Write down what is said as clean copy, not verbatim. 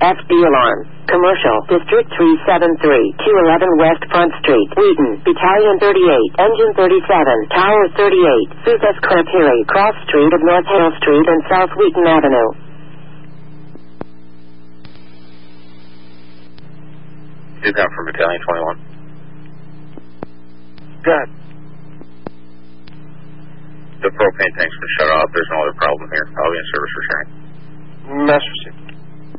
FD alarm. Commercial, District 373, 211 West Front Street, Wheaton, Battalion 38, Engine 37, Tower 38, Success Crapiri, Cross Street of North Hale Street and South Wheaton Avenue. Did that for Battalion 21. Good. The propane tank's been shut off. There's no other problem here. I'll be in service for sharing. Master received.